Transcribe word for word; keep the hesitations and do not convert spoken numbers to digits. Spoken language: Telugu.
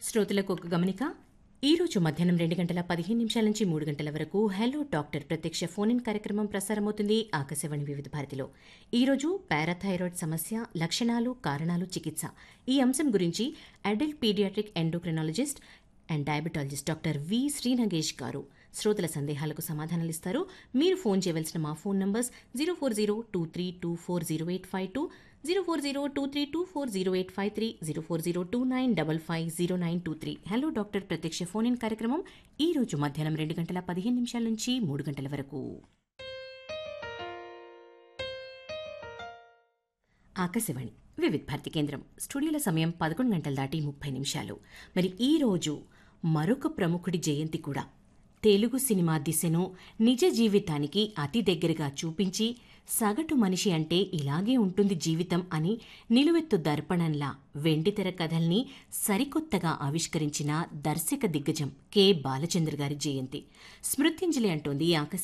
శ్రోతలకు ఒక గమనిక. ఈరోజు మధ్యాహ్నం రెండు గంటల పదిహేను నిమిషాల నుంచి మూడు గంటల వరకు హలో డాక్టర్ ప్రత్యక్ష ఫోన్ ఇన్ కార్యక్రమం ప్రసారమవుతుంది ఆకాశవాణి వివిధ భారతిలో. ఈరోజు పారాథైరాయిడ్ సమస్య, లక్షణాలు, కారణాలు, చికిత్స ఈ అంశం గురించి adult paediatric endocrinologist and diabetologist doctor V Srinagesh గారు శ్రోతల సందేహాలకు సమాధానాలిస్తారు. మీరు ఫోన్ చేయవలసిన మా phone numbers zero four zero two three two four zero eight five two, zero four zero two three two four zero eight five three, zero four zero two nine double five zero nine two three. Hello doctor ప్రత్యక్ష ఫోన్ ఇన్ కార్యక్రమం ఈ రోజు మధ్యాహ్నం రెండు గంటల పదిహేను నిమిషాల నుంచి మూడు గంటల వరకు. ఆకాశవాణి వివిధ భారతి కేంద్రం స్టూడియోల సమయం పదకొండు గంటల దాటి ముప్పై నిమిషాలు. మరి ఈ రోజు మరొక ప్రముఖుడి జయంతి కూడా. తెలుగు సినిమా దిశను నిజ జీవితానికి అతి దగ్గరగా చూపించి సగటు మనిషి అంటే ఇలాగే ఉంటుంది జీవితం అని నిలువెత్తు దర్పణంలా వెండితెర కథల్ని సరికొత్తగా ఆవిష్కరించిన దర్శక దిగ్గజం కె బాలచంద్ర గారి జయంతి. స్మృత్యంజలి అంటోంది ఆకాశ